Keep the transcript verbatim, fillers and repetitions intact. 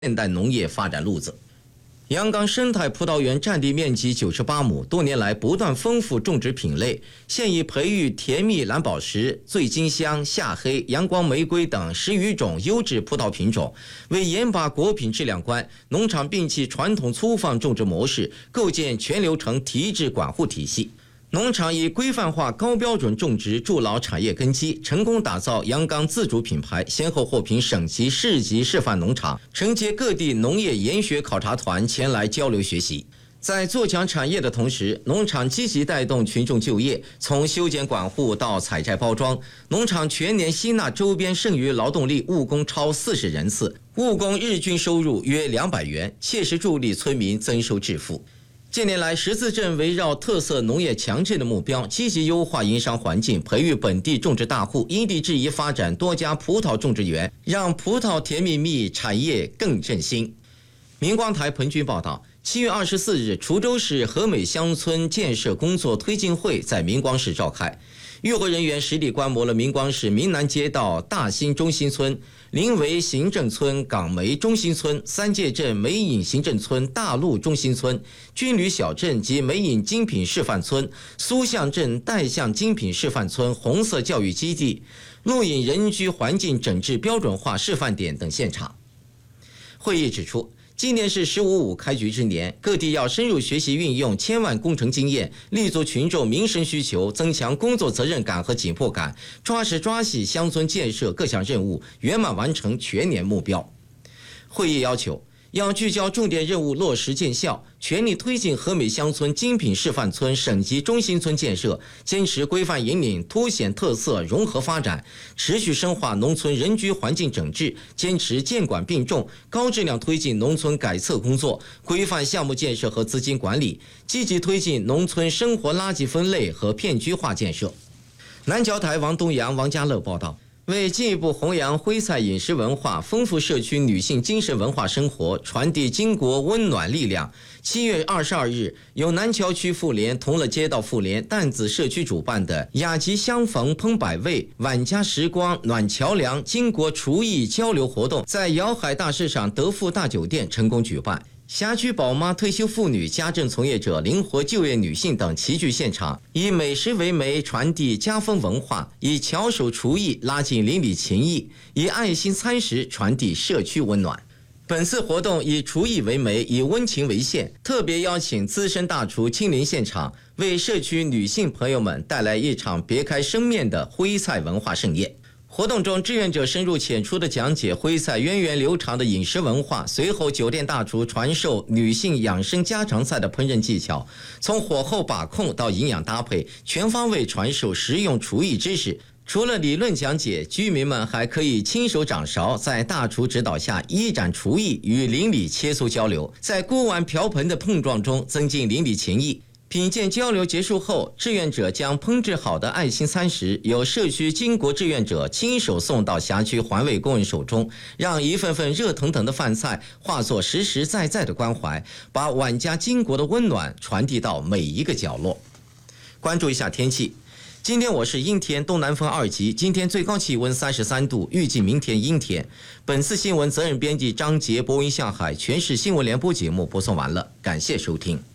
现代农业发展路子。阳冈生态葡萄园占地面积九十八亩，多年来不断丰富种植品类，现已培育甜蜜蓝宝石、醉金香、夏黑、阳光玫瑰等十余种优质葡萄品种。为严把果品质量关，农场摒弃传统粗放种植模式，构建全流程提质管护体系。农场以规范化高标准种植筑牢产业根基，成功打造阳冈自主品牌，先后获评省级、市级示范农场，承接各地农业研学考察团前来交流学习。在做强产业的同时，农场积极带动群众就业，从修剪管护到采摘包装，农场全年吸纳周边剩余劳动力务工超四十人次，务工日均收入约两百元，切实助力村民增收致富。近年来，十字镇围绕特色农业强镇的目标，积极优化营商环境，培育本地种植大户，因地制宜发展多家葡萄种植园，让葡萄甜蜜蜜产业更振兴。明光台彭军报道，七月二十四日，滁州市和美乡村建设工作推进会在明光市召开。与会人员实地观摩了明光市明南街道大新中心村、临潍行政村港梅中心村、三界镇梅隐行政村大路中心村、军旅小镇及梅隐精品示范村、苏巷镇岱巷精品示范村红色教育基地、鹿隐人居环境整治标准化示范点等现场。会议指出，今年是“十五五”开局之年，各地要深入学习运用千万工程经验，立足群众民生需求，增强工作责任感和紧迫感，抓实抓细乡村建设各项任务，圆满完成全年目标。会议要求，要聚焦重点任务落实见效，全力推进和美乡村精品示范村省级中心村建设，坚持规范引领，凸显特色，融合发展，持续深化农村人居环境整治，坚持监管并重，高质量推进农村改测工作，规范项目建设和资金管理，积极推进农村生活垃圾分类和片区化建设。南桥台王东阳、王家乐报道，为进一步弘扬徽菜饮食文化，丰富社区女性精神文化生活，传递巾帼温暖力量，七月二十二日，由南桥区妇联、同乐街道妇联、担子社区主办的雅集相逢烹百味、晚家时光暖桥梁巾帼厨艺交流活动，在瑶海大市场德富大酒店成功举办。辖区宝妈、退休妇女、家政从业者、灵活就业女性等齐聚现场，以美食为媒，传递家风文化；以巧手厨艺拉近邻里情谊；以爱心餐食传递社区温暖。本次活动以厨艺为媒，以温情为线，特别邀请资深大厨亲临现场，为社区女性朋友们带来一场别开生面的徽菜文化盛宴。活动中，志愿者深入浅出地讲解徽菜源远流长的饮食文化，随后酒店大厨传授女性养生家常菜的烹饪技巧，从火候把控到营养搭配，全方位传授实用厨艺知识。除了理论讲解，居民们还可以亲手掌勺，在大厨指导下一展厨艺，与邻里切磋交流，在锅碗瓢盆的碰撞中增进邻里情谊。品鉴交流结束后，志愿者将烹制好的爱心餐食由社区巾帼志愿者亲手送到辖区环卫工人手中，让一份份热腾腾的饭菜化作实实在在的关怀，把碗家巾帼的温暖传递到每一个角落。关注一下天气，今天我是阴天，东南风二级，今天最高气温三十三度，预计明天阴天。本次新闻责任编辑张杰，播音向海，全市新闻联播节目播送完了，感谢收听。